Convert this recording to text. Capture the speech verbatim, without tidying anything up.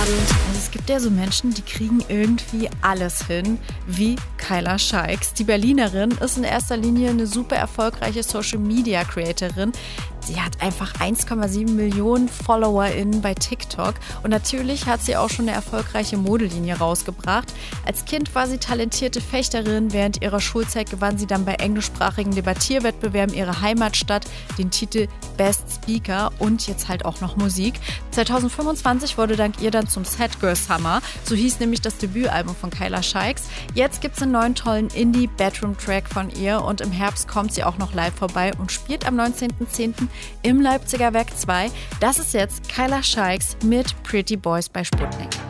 Also es gibt ja so Menschen, die kriegen irgendwie alles hin, wie Kyla Scheiks. Die Berlinerin ist in erster Linie eine super erfolgreiche Social-Media-Creatorin. Sie hat einfach eins Komma sieben Millionen FollowerInnen bei TikTok und natürlich hat sie auch schon eine erfolgreiche Modelinie rausgebracht. Als Kind war sie talentierte Fechterin, während ihrer Schulzeit gewann sie dann bei englischsprachigen Debattierwettbewerben ihrer Heimatstadt den Titel Best Speaker und jetzt halt auch noch Musik. zwanzig fünfundzwanzig wurde dank ihr dann zum Sad Girl Summer, so hieß nämlich das Debütalbum von Kyla Scheiks. Jetzt gibt es einen neuen tollen Indie-Bedroom-Track von ihr und im Herbst kommt sie auch noch live vorbei und spielt am neunzehnten zehnten im Leipziger Werk zwei. Das ist jetzt Kyla Scheiks mit Pretty Boys bei Sputnik.